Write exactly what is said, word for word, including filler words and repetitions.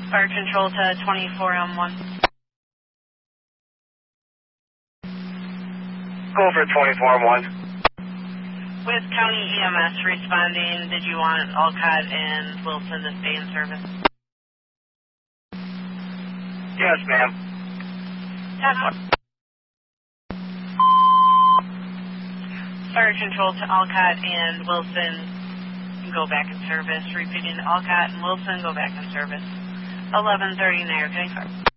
Fire control to twenty-four M one. Go for twenty-four M one. With County E M S responding, did you want Alcott and Wilson to stay in service? Yes, ma'am. ten one. Fire control to Alcott and Wilson. Go back in service. Repeating, Alcott and Wilson, go back in service. eleven thirty, Nair twenty-four.